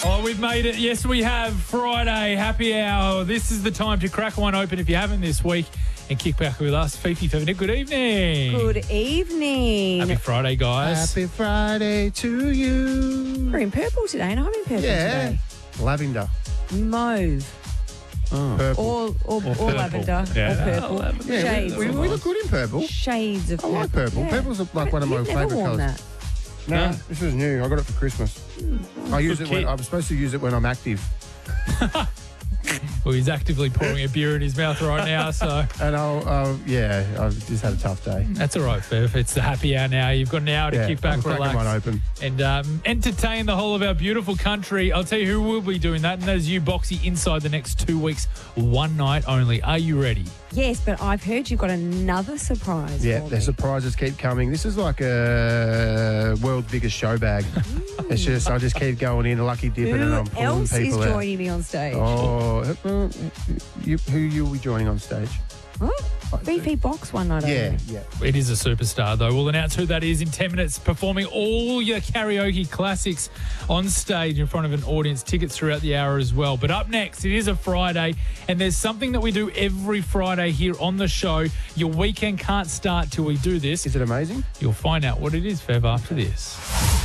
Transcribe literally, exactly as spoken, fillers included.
Oh, we've made it. Yes, we have. Friday, happy hour. This is the time to crack one open if you haven't this week and kick back with us. Fifi, Fifi, good evening. Good evening. Happy Friday, guys. Happy Friday to you. We're in purple today, and I'm in purple Yeah. today. Lavender. Mauve. Purple. Or, or, or, purple. lavender. Yeah. Or purple. Lavender. Yeah, Shades. we, we, we look good in purple. Shades of I purple. like purple. Yeah. Purple's like one of my You've never favourite worn colours. that. No, Yeah. this is new. I got it for Christmas. I use Good it when kid. I'm supposed to use it when I'm active. Well, he's actively pouring a beer in his mouth right now, so And I'll, uh, yeah, I've just had a tough day. that's all right, Fiv. It's the happy hour now. You've got an hour to Yeah, kick back, I'm cracking relax, one open. and um, entertain the whole of our beautiful country. I'll tell you who will be doing that, and that is you, Boxy, inside the next two weeks, one night only. Are you ready? Yes, but I've heard you've got another surprise. Yeah, for the me. surprises keep coming. This is like a world's biggest show bag. It's just, I just keep going in, lucky dipping, and I'm Who pulling else is people out. joining me on stage? Oh, uh, you, who you'll be joining on stage? Huh? B P Box one night Yeah, only. yeah. It is a superstar, though. We'll announce who that is in ten minutes, performing all your karaoke classics on stage in front of an audience. Tickets throughout the hour as well. But up next, it is a Friday, and there's something that we do every Friday here on the show. Your weekend can't start till we do this. Is it amazing? You'll find out what it is, Fev, after this.